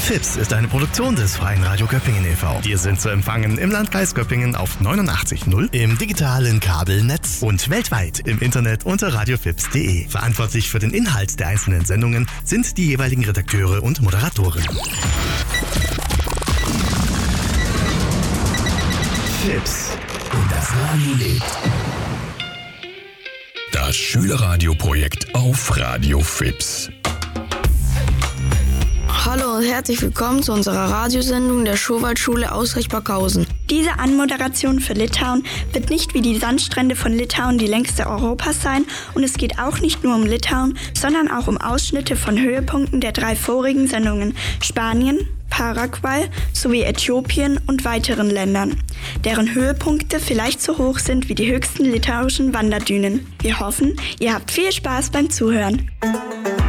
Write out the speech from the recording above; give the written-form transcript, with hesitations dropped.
FIPS ist eine Produktion des Freien Radio Göppingen e.V. Wir sind zu empfangen im Landkreis Göppingen auf 89.0, im digitalen Kabelnetz und weltweit im Internet unter radiofips.de. Verantwortlich für den Inhalt der einzelnen Sendungen sind die jeweiligen Redakteure und Moderatoren. FIPS und das Radio lebt. Das Schülerradioprojekt auf Radio FIPS. Hallo und herzlich willkommen zu unserer Radiosendung der Schurwaldschule Ausricht-Barkhausen. Diese Anmoderation für Litauen wird nicht wie die Sandstrände von Litauen die längste Europas sein und es geht auch nicht nur um Litauen, sondern auch um Ausschnitte von Höhepunkten der 3 vorigen Sendungen: Spanien, Paraguay sowie Äthiopien und weiteren Ländern, deren Höhepunkte vielleicht so hoch sind wie die höchsten litauischen Wanderdünen. Wir hoffen, ihr habt viel Spaß beim Zuhören.